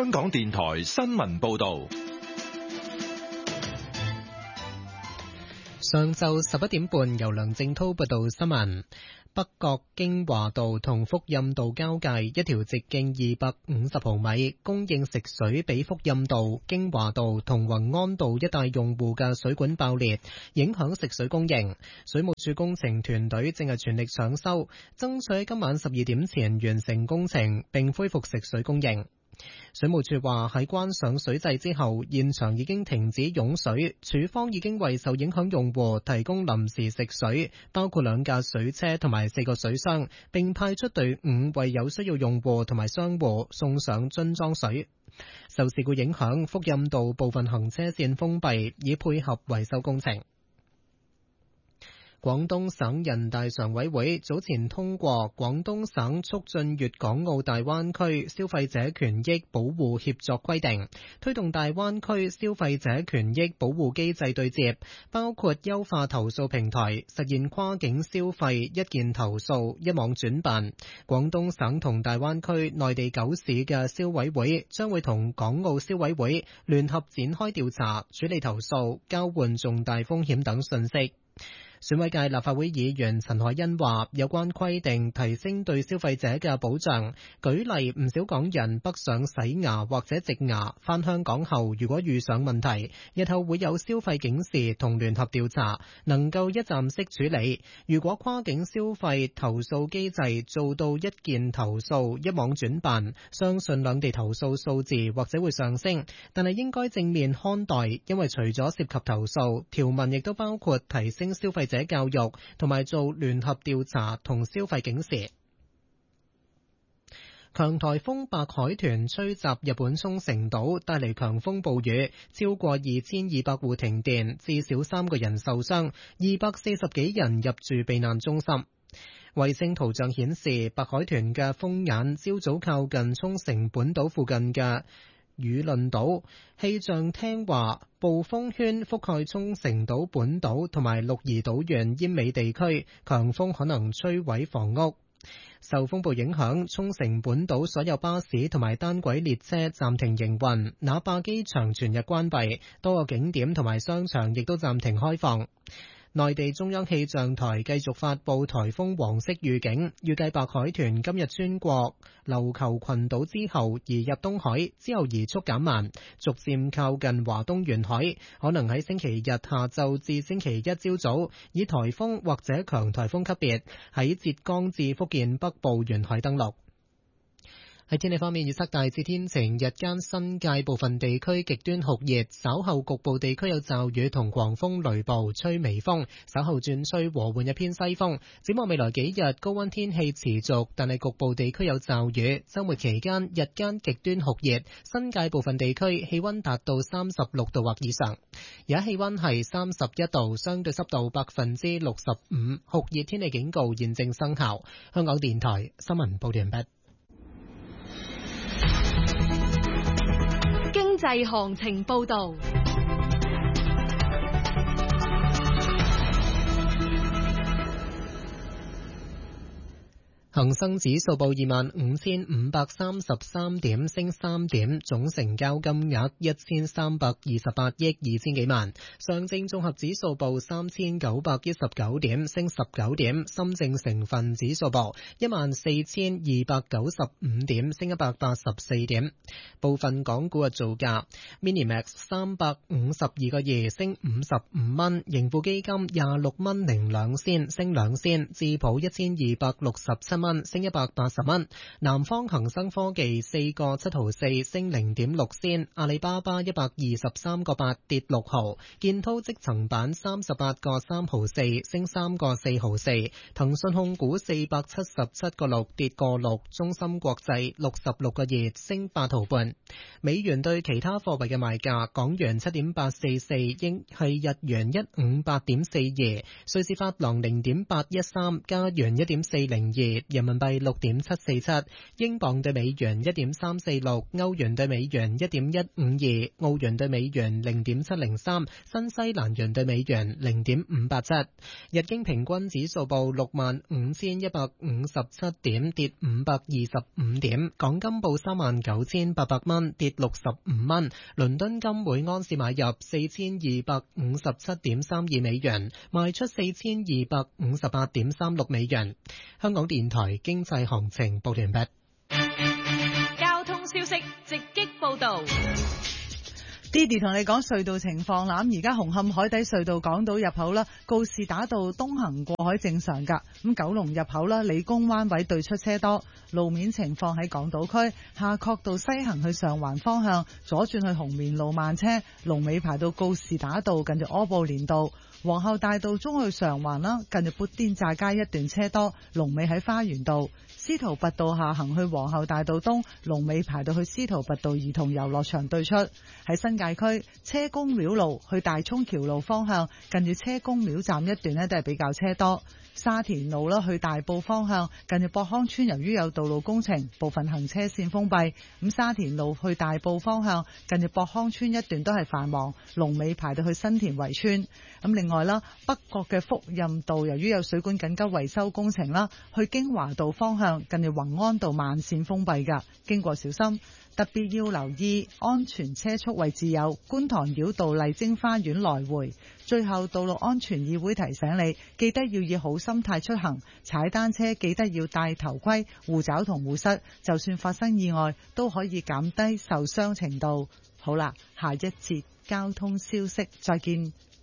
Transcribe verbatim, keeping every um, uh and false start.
香港電台新聞報道。 上晝十一點半，由梁正滔報道新聞。北角京華道同福蔭道交界一條直徑二百五十毫米，供應食水俾福蔭道、京華道同宏安道一帶用戶嘅水管爆裂，影響食水供應。水務署工程團隊正係全力搶修，爭取今晚十二點前完成工程，並恢復食水供應。水務署話喺關上水掣之後，現場已經停止湧水，署方已經為受影響用戶提供臨時食水，包括兩架水車同埋四個水箱，並派出隊伍為有需要用戶同埋商戶送上樽裝水。受事故影響，福蔭道部分行車線封閉，以配合維修工程。廣東省人大常委會早前通過《廣東省促進粵港澳大灣區消費者權益保護協作規定》，推動大灣區消費者權益保護機制對接，包括優化投訴平台，實現跨境消費一件投訴一網轉辦。廣東省同大灣區內地九市嘅消委會將會同港澳消委會聯合展開調查、處理投訴、交換重大風險等信息。選委界立法會議員陳凱欣話，有關規定提升對消費者嘅保障，舉例唔少港人北上洗牙或者植牙，返香港後如果遇上問題，日後會有消費警示同聯合調查，能夠一站式處理。如果跨境消費投訴機制做到一件投訴一網轉辦，相信兩地投訴數字或者會上升，但係應該正面看待，因為除咗涉及投訴，條文亦都包括提升消費者教育同埋做聯合調查同消費警示。強颱風白海豚吹襲日本沖繩島，帶嚟強風暴雨，超過二千二百戶停電，至少三個人受傷，二百四十幾人入住避難中心。衛星圖像顯示，白海豚嘅風眼朝早靠近沖繩本島附近嘅與論島。氣象廳話，暴風圈覆蓋沖繩島本島同埋鹿兒島縣奄美地區，強風可能摧毀房屋。受風暴影響，沖繩本島所有巴士同埋單軌列車暫停營運，那霸機場全日關閉，多個景點同埋商場亦都暫停開放。內地中央氣象台繼續發布颱風黃色預警，預計白海豚今日穿過琉球群島之後移入東海，之後移速減慢，逐漸靠近華東沿海，可能喺星期日下晝至星期一朝早以颱風或者強颱風級別喺浙江至福建北部沿海登陸。喺天氣方面，預測大致天晴，日間新界部分地區極端酷熱，稍後局部地區有驟雨同狂風雷暴，吹微風，稍後轉吹和緩一偏西風。展望未來幾日，高溫天氣持續，但係局部地區有驟雨。週末期間，日間極端酷熱，新界部分地區氣溫達到三十六度或以上。而家氣溫係三十一度，相對濕度百分之六十五，酷熱天氣警告現正生效。香港電台新聞報道完畢。 經濟行情報道。恒生指數報二萬五千五百三十三點，升三點，總成交金額一千三百二十八億二千幾萬。上證綜合指數報三千九百一十九點，升十九點。深證成分指數報一萬四千二百九十五點，升一百八十四點。部分港股嘅造價 ，Minimax 三百五十二個二，升五十五蚊。盈富基金廿六蚊零兩仙，升兩仙。智普一千二百六十七蚊。升一百八十蚊，南方恒生科技四個七毫四升零點六仙，阿里巴巴一百二十三個八跌六毫，建滔積層板三十八個三毫四升三個四毫四，騰訊控股四百七十七個六跌個六，中芯國際六十六個二升八毫半。美元對其他貨幣嘅賣價，港元七點八四四，應係日元一五八點四二，瑞士法郎零點八一三，加元一點四零二。 人民幣六點七四七，英鎊對美元一點三四六，歐元對美元一點一五二，澳元對美元零點七零三，新西蘭元對美元零點五八七。日經平均指數報六萬五千一百五十七點，跌五百二十五點。港金報三萬九千八百蚊，跌六十五蚊。倫敦金每盎司買入四千二百五十七點三二美元，賣出四千二百五十八點三六美元。香港電台經濟行情報完畢。 交通消息直擊報道。 Didi 同你講隧道情況啦，咁而家紅磡海底隧道港島入口啦，告士打道東行過海正常噶，咁九龍入口啦，理工灣位對出車多，路面情況喺港島區夏慤道西行去上環方向，左轉去紅棉路慢車，龍尾排到告士打道近住柯布連道。皇后大道中去上環啦，近住砵甸乍街一段車多，龍尾喺花園道。司徒拔道下行去皇后大道東，龍尾排到去司徒拔道兒童遊樂場對出。喺新界區車公廟路去大涌橋路方向，近住車公廟站一段呢都係比較車多。沙田路啦去大埔方向，近住博康村由於有道路工程，部分行車線封閉。咁沙田路去大埔方向，近住博康村一段都係繁忙，龍尾排到去新田圍村。咁另外啦，北角嘅福蔭道由於有水管緊急維修工程啦，去京華道方向近住宏安道慢線封閉㗎，經過小心。特別要留意安全車速位置有觀塘繞道麗晶花園來回。最後，道路安全議會提醒你，記得要以好心態出行，踩單車記得要戴頭盔、護爪同護膝，就算發生意外都可以減低受傷程度。好啦，下一節交通消息再見。